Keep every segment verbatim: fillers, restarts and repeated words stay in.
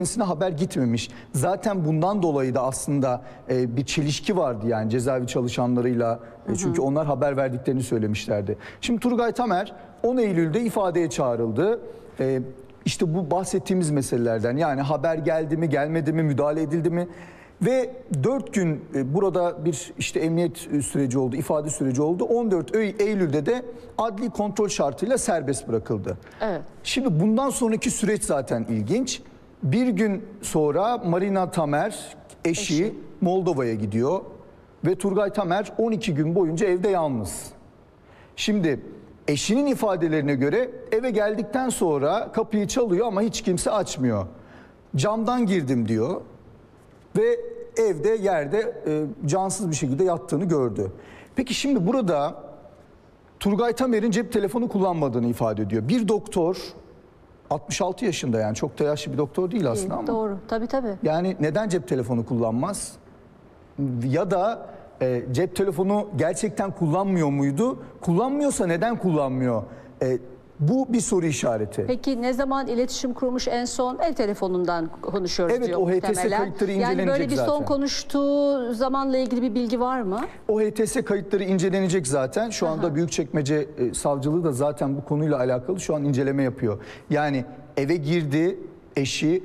kendisine haber gitmemiş. Zaten bundan dolayı da aslında e, bir çelişki vardı yani cezaevi çalışanlarıyla. E, çünkü onlar haber verdiklerini söylemişlerdi. Şimdi Turgay Tamer on Eylül'de ifadeye çağrıldı. E, işte bu bahsettiğimiz meselelerden, yani haber geldi mi, gelmedi mi, müdahale edildi mi? Ve dört gün e, burada bir işte emniyet süreci oldu, ifade süreci oldu. on dört Eylül'de de adli kontrol şartıyla serbest bırakıldı. Evet. Şimdi bundan sonraki süreç zaten ilginç. Bir gün sonra Marina Tamer, eşi, eşi. Moldova'ya gidiyor ve Turgay Tamer on iki gün boyunca evde yalnız. Şimdi eşinin ifadelerine göre eve geldikten sonra kapıyı çalıyor ama hiç kimse açmıyor. Camdan girdim diyor ve evde yerde e, cansız bir şekilde yattığını gördü. Peki şimdi burada Turgay Tamer'in cep telefonu kullanmadığını ifade ediyor. Bir doktor, altmış altı yaşında, yani çok da yaşlı bir doktor değil aslında ama. Doğru, tabii tabii. Yani neden cep telefonu kullanmaz? Ya da e, cep telefonu gerçekten kullanmıyor muydu? Kullanmıyorsa neden kullanmıyor? E, bu bir soru işareti. Peki ne zaman iletişim kurmuş en son? Ev telefonundan konuşuyoruz evet, diyor o H T S muhtemelen. kayıtları incelenecek Yani böyle bir son zaten. konuştuğu zamanla ilgili bir bilgi var mı? O H T S kayıtları incelenecek zaten. Şu anda Aha. Büyükçekmece e, Savcılığı da zaten bu konuyla alakalı şu an inceleme yapıyor. Yani eve girdi, eşi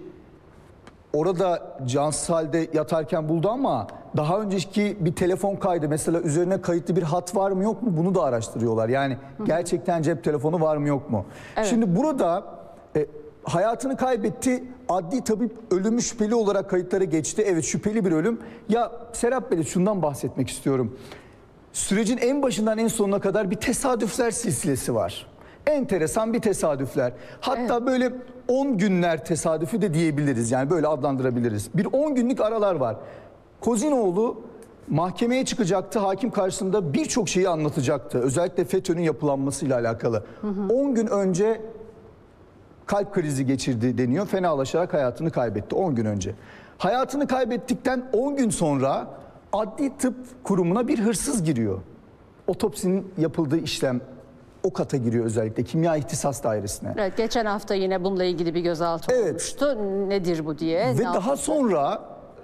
orada cansız halde yatarken buldu ama daha önceki bir telefon kaydı, mesela üzerine kayıtlı bir hat var mı yok mu, bunu da araştırıyorlar. Yani hı hı. gerçekten cep telefonu var mı yok mu? Evet. Şimdi burada e, hayatını kaybetti, adli tabip ölümü şüpheli olarak kayıtlara geçti. Evet, şüpheli bir ölüm. Ya Serap Bey, şundan bahsetmek istiyorum. Sürecin en başından en sonuna kadar bir tesadüfler silsilesi var. Enteresan bir tesadüfler. Hatta evet. böyle on günler tesadüfü de diyebiliriz. Yani böyle adlandırabiliriz. Bir on günlük aralar var. Kozinoğlu mahkemeye çıkacaktı. Hakim karşısında birçok şeyi anlatacaktı. Özellikle FETÖ'nün yapılanmasıyla alakalı. on gün önce kalp krizi geçirdi deniyor. Fenalaşarak hayatını kaybetti on gün önce. Hayatını kaybettikten on gün sonra Adli Tıp Kurumu'na bir hırsız giriyor. Otopsinin yapıldığı işlem o kata giriyor, özellikle kimya ihtisas dairesine. Evet, geçen hafta yine bununla ilgili bir gözaltı evet. olmuştu. Nedir bu diye. Ve daha yapmıştı? sonra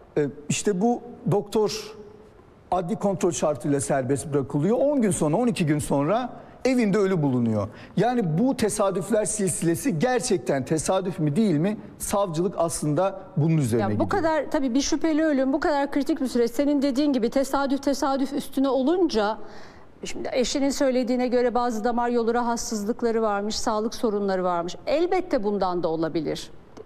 işte bu doktor adli kontrol şartıyla serbest bırakılıyor. on gün sonra, on iki gün sonra evinde ölü bulunuyor. Yani bu tesadüfler silsilesi gerçekten tesadüf mü değil mi? Savcılık aslında bunun üzerine ya bu gidiyor. kadar tabii bir şüpheli ölüm, bu kadar kritik bir süreç. Senin dediğin gibi tesadüf tesadüf üstüne olunca, şimdi eşinin söylediğine göre bazı damar yolu rahatsızlıkları varmış, sağlık sorunları varmış. Elbette bundan da olabilir.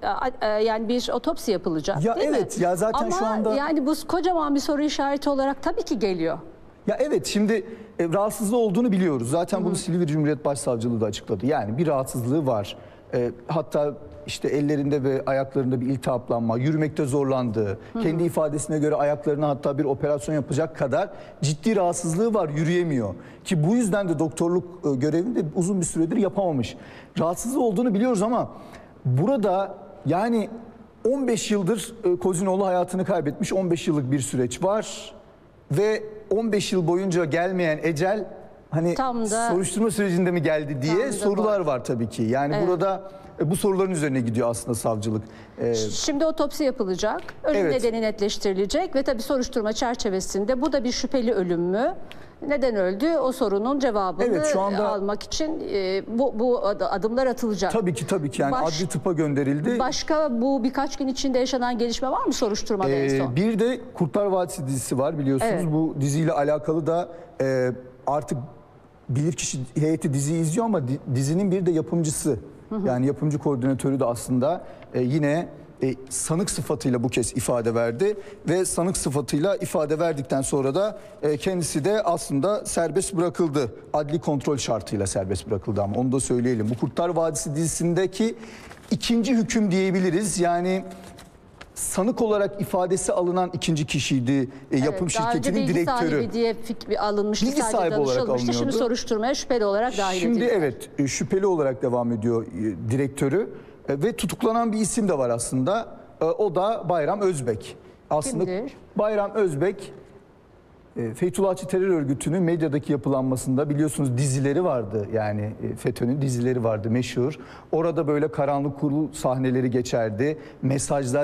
Yani bir otopsi yapılacak, ya değil evet, mi? Ya zaten Ama şu anda yani bu kocaman bir soru işareti olarak tabii ki geliyor. Ya evet, şimdi e, rahatsızlığı olduğunu biliyoruz. Zaten bunu Hı. Silivri Cumhuriyet Başsavcılığı da açıkladı. Yani bir rahatsızlığı var. E, hatta işte ellerinde ve ayaklarında bir iltihaplanma, yürümekte zorlandığı, Hı. kendi ifadesine göre ayaklarına hatta bir operasyon yapacak kadar ciddi rahatsızlığı var, yürüyemiyor. Ki bu yüzden de doktorluk e, görevini de uzun bir süredir yapamamış. Rahatsızlığı olduğunu biliyoruz ama burada yani on beş yıldır e, Kozinoğlu hayatını kaybetmiş, on beş yıllık bir süreç var. Ve on beş yıl boyunca gelmeyen ecel hani da, soruşturma sürecinde mi geldi diye sorular var. var tabii ki. Yani evet. burada e, bu soruların üzerine gidiyor aslında savcılık. Ee, Şimdi otopsi yapılacak, ölüm evet. nedeni netleştirilecek ve tabii soruşturma çerçevesinde bu da bir şüpheli ölüm mü? Neden öldü? O sorunun cevabını evet, şu anda, almak için e, bu, bu adımlar atılacak. Tabii ki tabii ki yani Baş, adli tıpa gönderildi. Başka bu birkaç gün içinde yaşanan gelişme var mı soruşturmada ee, en son? Bir de Kurtlar Vadisi dizisi var biliyorsunuz. Evet. Bu diziyle alakalı da e, artık bilirkişi heyeti diziyi izliyor ama dizinin bir de yapımcısı. Hı hı. Yani yapımcı koordinatörü de aslında e, yine e, sanık sıfatıyla bu kez ifade verdi ve sanık sıfatıyla ifade verdikten sonra da e, kendisi de aslında serbest bırakıldı. Adli kontrol şartıyla serbest bırakıldı ama onu da söyleyelim. Bu Kurtlar Vadisi dizisindeki ikinci hüküm diyebiliriz. Yani sanık olarak ifadesi alınan ikinci kişiydi. E, evet, yapım şirketinin bilgi direktörü. Sahibi diye fikri alınmıştı. Bilgi sahibi olarak alınıyordu. Şimdi soruşturmaya şüpheli olarak dahil edildi. Şimdi evet, şüpheli olarak devam ediyor e, direktörü. Ve tutuklanan bir isim de var aslında. O da Bayram Özbek. Aslında Kimdir? Bayram Özbek, Fethullahçı terör örgütünün medyadaki yapılanmasında biliyorsunuz dizileri vardı. Yani FETÖ'nün dizileri vardı meşhur. Orada böyle karanlık kurulu sahneleri geçerdi. Mesajlar